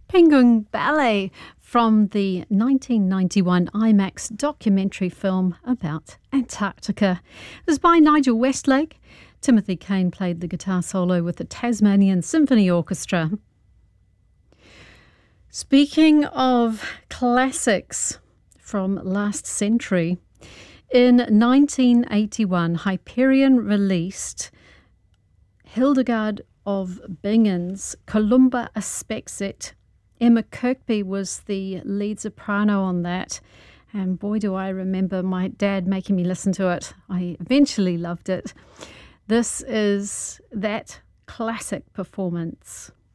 Penguin Ballet from the 1991 IMAX documentary film about Antarctica. It was by Nigel Westlake. Timothy Kane played the guitar solo with the Tasmanian Symphony Orchestra. Speaking of classics from last century, in 1981, Hyperion released Hildegard of Bingen's Columba Aspexit. Emma Kirkby was the lead soprano on that, and boy do I remember my dad making me listen to it. I eventually loved it. This is that classic performance.